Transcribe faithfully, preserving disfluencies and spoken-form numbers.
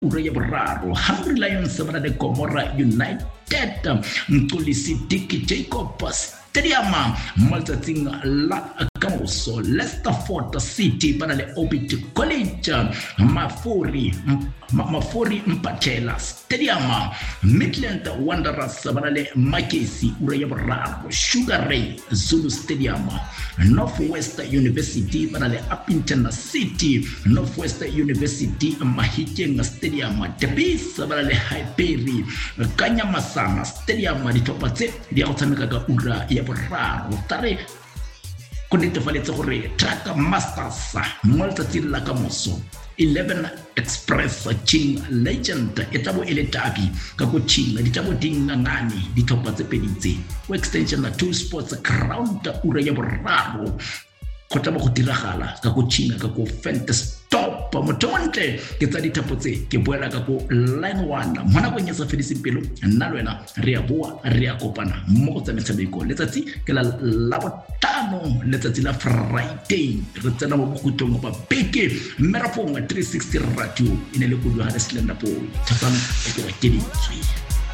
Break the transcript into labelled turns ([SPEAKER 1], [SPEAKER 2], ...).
[SPEAKER 1] ura ya boraro Hungry Lions ba le Gomora United Mxolisi Dick Jacob Stadium maltsatsing la kamoso Leicester Fort City ba le Orbit College Mafuri Mafuri Mpachela Stadium Midland Wanderers ba le Makesi ura ya boraro Sugar Ray Zulu Stadium Northwest University ba le Upington City Northwest University Mahikeng Stadium Tebis ba le Hyperi Kanyamasana Stadium di topatse di autameka ka ura ya boraro tare konetefaletse gore Track Masters maltsatsing la kamoso eleven Express Ching Legend etabo ele tabi ka go Ching di tabo dingangani di topatse peditse go extension na two sports ground ura ya boraro kota ba go diragala ka go Ching ka go Fantasy Top motontle ke tsa ditapotse ke boela ka go line one mona go nyetsa fediseng pelo nna le wena re a boa re a kopana mo go tsa metshameko letsatsi ke la la botano letsatsi la Friday re tsena mo bogutong ba beke mmerafong three sixty radio ine le go dwa ha le slender boy tsana ke wa keditswe